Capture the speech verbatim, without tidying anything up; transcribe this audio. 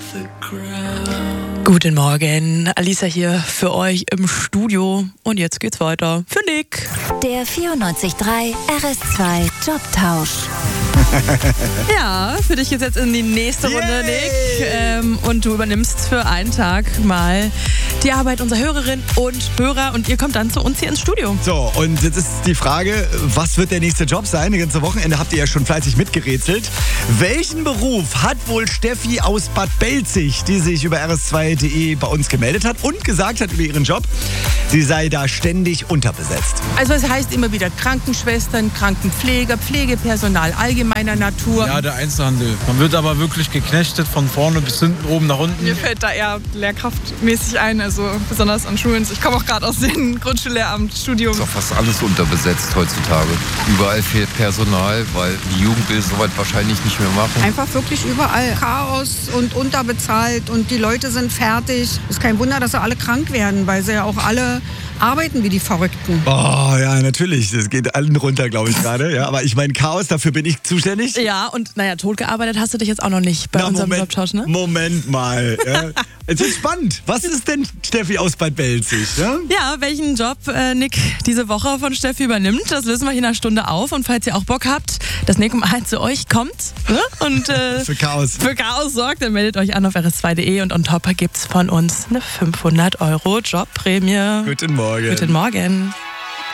Guten Morgen, Alisa hier für euch im Studio und jetzt geht's weiter für Nick. Der vierundneunzig Komma drei R S zwei Jobtausch. Ja, für dich geht's jetzt in die nächste Runde, Yay! Nick. Ähm, und du übernimmst für einen Tag mal die Arbeit unserer Hörerinnen und Hörer und ihr kommt dann zu uns hier ins Studio. So, und jetzt ist die Frage, was wird der nächste Job sein? Die ganze Wochenende habt ihr ja schon fleißig mitgerätselt. Welchen Beruf hat wohl Steffi aus Bad Belzig, die sich über R S zwei Punkt de bei uns gemeldet hat und gesagt hat über ihren Job, sie sei da ständig unterbesetzt? Also es heißt immer wieder Krankenschwestern, Krankenpfleger, Pflegepersonal allgemeiner Natur. Ja, der Einzelhandel. Man wird aber wirklich geknechtet von vorne bis hinten, oben nach unten. Mir fällt da eher lehrkraftmäßig ein, also besonders an Schulen. Ich komme auch gerade aus dem Grundschullehramtsstudium. Ist auch fast alles unterbesetzt heutzutage. Überall fehlt Personal, weil die Jugend will soweit wahrscheinlich nicht mehr machen. Einfach wirklich überall Chaos und unterbezahlt und die Leute sind fertig. Ist kein Wunder, dass sie alle krank werden, weil sie ja auch alle arbeiten wie die Verrückten. Oh ja, natürlich. Das geht allen runter, glaube ich gerade. Ja, aber ich meine, Chaos, dafür bin ich zuständig. Ja, und naja, tot gearbeitet hast du dich jetzt auch noch nicht bei Na, unserem Moment, Jobtausch, ne? Moment mal. Ja. Es ist spannend. Was ist denn Steffi aus Bad Belzig? Ja? Ja, welchen Job äh, Nick diese Woche von Steffi übernimmt, das lösen wir hier in einer Stunde auf. Und falls ihr auch Bock habt, dass Nick mal zu euch kommt ne? und äh, Für Chaos. für Chaos sorgt, dann meldet euch an auf R S zwei Punkt de und on top gibt's von uns eine fünfhundert Euro Jobprämie. Guten Morgen. Guten Morgen.